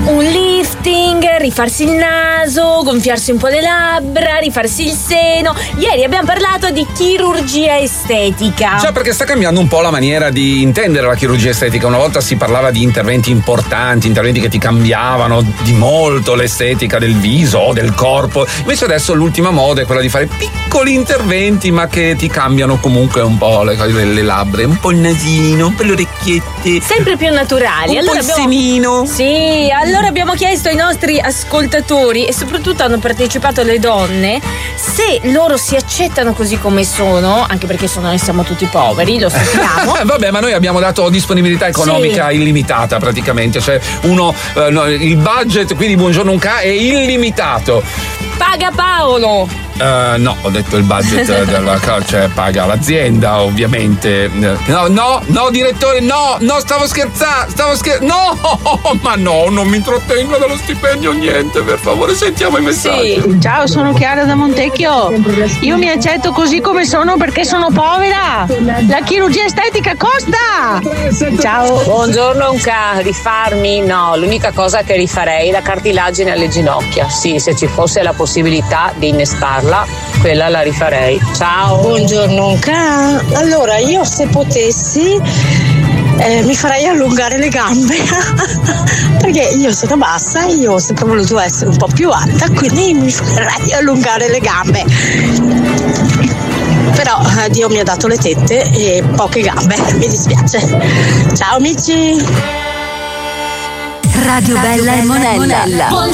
un lifting, rifarsi il naso, gonfiarsi un po' le labbra, rifarsi il seno. Ieri abbiamo parlato di chirurgia estetica. Già, perché sta cambiando un po' la maniera di intendere la chirurgia estetica. Una volta si parlava di interventi importanti, interventi che ti cambiavano di molto l'estetica del viso o del corpo. Invece adesso l'ultima moda è quella di fare piccoli interventi ma che ti cambiano comunque un po' le cose delle labbra, un po' il nasino, un po' le orecchiette. Sempre più naturali. Un po' il semino. Sì, allora abbiamo chiesto ai nostri ascoltatori, e soprattutto hanno partecipato le donne, se loro si accettano così come sono, anche perché noi siamo tutti poveri, lo sappiamo. Vabbè, ma noi abbiamo dato disponibilità economica illimitata praticamente, cioè il budget qui di Buongiorno Unca è illimitato. Paga Paolo! No, ho detto il budget della cioè paga l'azienda, ovviamente. No, direttore, no, stavo scherzando, no, ma no, non mi trattengo dallo stipendio, niente, per favore, sentiamo i messaggi. Sì. Ciao, sono Chiara da Montecchio. Io mi accetto così come sono perché sono povera. La chirurgia estetica costa. Ciao. Buongiorno Unca, rifarmi? No, l'unica cosa che rifarei è la cartilagine alle ginocchia. Sì, se ci fosse la possibilità di innestarla, quella la rifarei. Ciao. Buongiorno Unca. Allora, io se potessi mi farei allungare le gambe perché io sono bassa, io ho sempre voluto essere un po' più alta, quindi mi farei allungare le gambe. Però Dio mi ha dato le tette e poche gambe, mi dispiace. Ciao amici. Radio Bella e Monella.